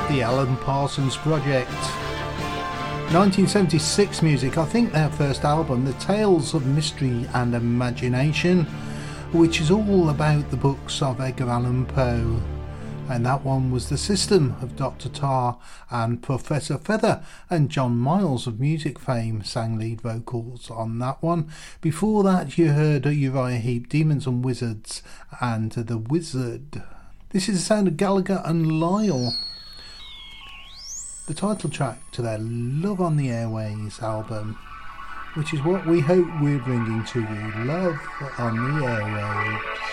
The Alan Parsons Project. 1976 music, I think their first album, The Tales of Mystery and Imagination, which is all about the books of Edgar Allan Poe. And that one was The System of Dr. Tarr and Professor Feather, and John Miles of music fame sang lead vocals on that one. Before that you heard Uriah Heep, Demons and Wizards and The Wizard. This is the sound of Gallagher and Lyle, the title track to their Love on the Airways album, which is what we hope we're bringing to you, Love on the Airwaves.